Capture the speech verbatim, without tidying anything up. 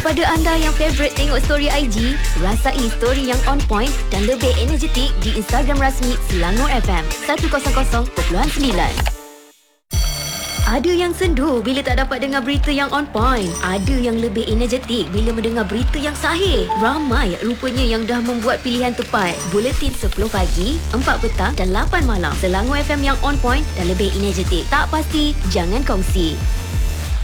Pada anda yang favourite tengok story I G, rasai story yang on point dan lebih energetik di Instagram rasmi Selangor F M seratus perpuluhan sembilan. Ada yang sendu bila tak dapat dengar berita yang on point. Ada yang lebih energetik bila mendengar berita yang sahih. Ramai rupanya yang dah membuat pilihan tepat. Buletin sepuluh pagi, empat petang dan lapan malam. Selangor F M yang on point dan lebih energetik. Tak pasti, jangan kongsi.